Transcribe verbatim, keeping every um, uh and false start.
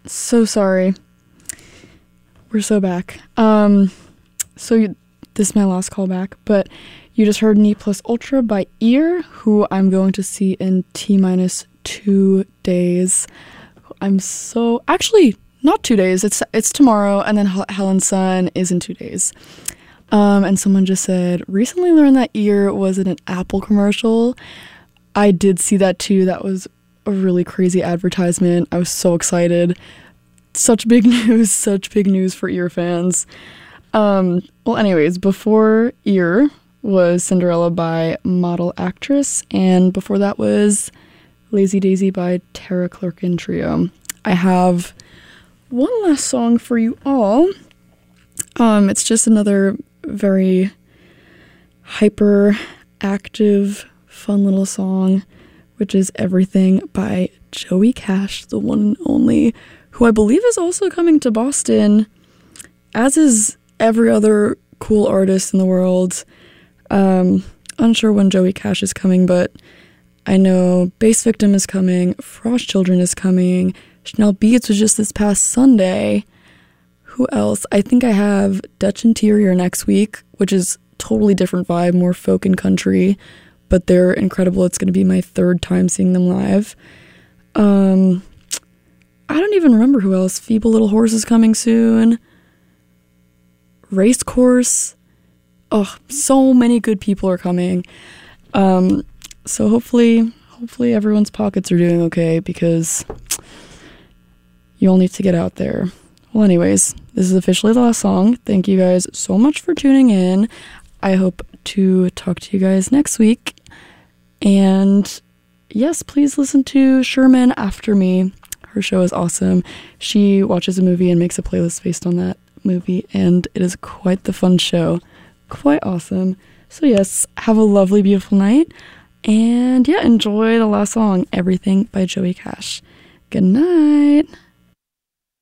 So sorry. We're so back. Um, so you, this is my last call back, but you just heard Ne Plus Ultra by Ear, who I'm going to see in T minus two days. I'm so actually not two days. It's it's tomorrow, and then Hel- Helen Sun is in two days. Um, and someone just said recently learned that Ear was in an Apple commercial. I did see that too. That was a really crazy advertisement. I was so excited. Such big news, such big news for Ear fans. Um, well, anyways, before Ear was Cinderella by Model Actress, and before that was Lazy Daisy by Tara Clerkin Trio. I have one last song for you all. Um, it's just another very hyper active, fun little song, which is Everything by Joey Cash, the one and only, who I believe is also coming to Boston, as is every other cool artist in the world. Um, unsure when Joey Cash is coming, but I know Bass Victim is coming, Frost Children is coming, Chanel Beats was just this past Sunday. Who else? I think I have Dutch Interior next week, which is totally different vibe, more folk and country, but they're incredible. It's going to be my third time seeing them live. Um, I don't even remember who else. Feeble Little Horse is coming soon. Race Course. Oh, so many good people are coming. Um, so hopefully, hopefully everyone's pockets are doing okay, because you all need to get out there. Well, anyways, this is officially the last song. Thank you guys so much for tuning in. I hope to talk to you guys next week. And yes, please listen to Sherman after me. Her show is awesome. She watches a movie and makes a playlist based on that movie, and it is quite the fun show. Quite awesome. So yes, have a lovely, beautiful night. And yeah, enjoy the last song, Everything by Joey Cash. Good night.